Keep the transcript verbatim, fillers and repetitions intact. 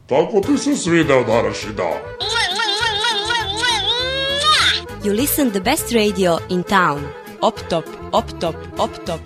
Tako ti se svideo današnji dan. You listen the best radio in town. Op top, op top, op top.